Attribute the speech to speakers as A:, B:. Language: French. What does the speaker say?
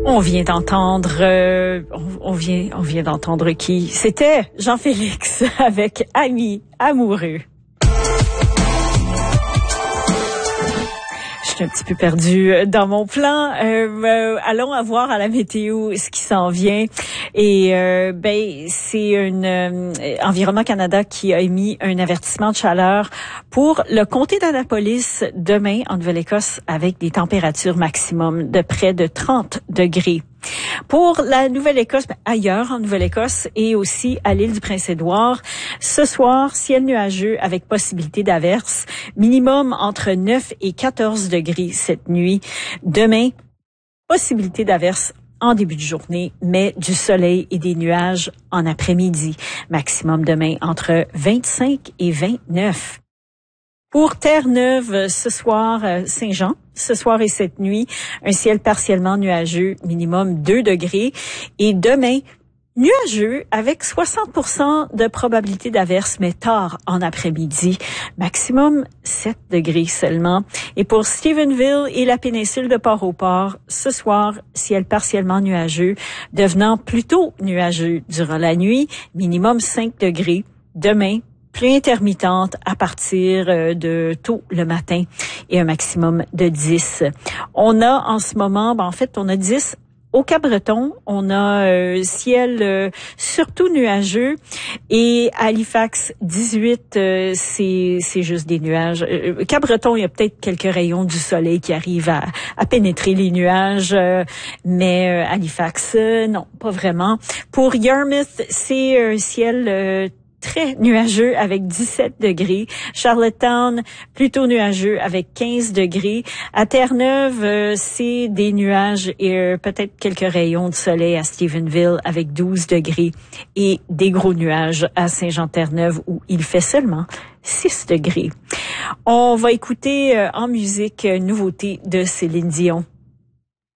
A: On vient d'entendre, on vient d'entendre qui? C'était Jean-Félix avec Ami amoureux. Je suis un petit peu perdue dans mon plan. Allons à voir à la météo ce qui s'en vient. Et c'est Environnement Canada qui a émis un avertissement de chaleur pour le comté d'Annapolis demain en Nouvelle-Écosse avec des températures maximum de près de 30 degrés. Pour la Nouvelle-Écosse, ailleurs en Nouvelle-Écosse et aussi à l'île du Prince-Édouard, ce soir, ciel nuageux avec possibilité d'averses, minimum entre 9 et 14 degrés cette nuit. Demain, possibilité d'averses en début de journée, mais du soleil et des nuages en après-midi. Maximum demain entre 25 et 29. Pour Terre-Neuve, ce soir, Saint-Jean, ce soir et cette nuit, un ciel partiellement nuageux, minimum 2 degrés. Et demain, nuageux avec 60% de probabilité d'averse, mais tard en après-midi. Maximum 7 degrés seulement. Et pour Stephenville et la péninsule de Port-au-Port, ce soir, ciel partiellement nuageux, devenant plutôt nuageux durant la nuit, minimum 5 degrés. Demain, pluie intermittente à partir de tôt le matin et un maximum de 10. On a en ce moment, on a 10 au Cap-Breton. On a ciel surtout nuageux et à Halifax 18, c'est juste des nuages. Cap-Breton, il y a peut-être quelques rayons du soleil qui arrivent à pénétrer les nuages, mais Halifax, non, pas vraiment. Pour Yarmouth, c'est un ciel très nuageux avec 17 degrés. Charlottetown, plutôt nuageux avec 15 degrés. À Terre-Neuve, c'est des nuages et peut-être quelques rayons de soleil à Stephenville avec 12 degrés et des gros nuages à Saint-Jean-Terre-Neuve où il fait seulement 6 degrés. On va écouter en musique une nouveauté de Céline Dion.